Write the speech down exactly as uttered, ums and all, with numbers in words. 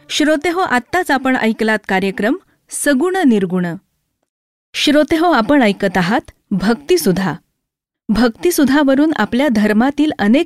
श्रोतेहो, आत्ताच आपण ऐकलात कार्यक्रम सगुण निर्गुण. श्रोतेहो, आपण ऐकत आहात भक्तिसुधा. भक्तिसुधावरून आपल्या धर्मातील अनेक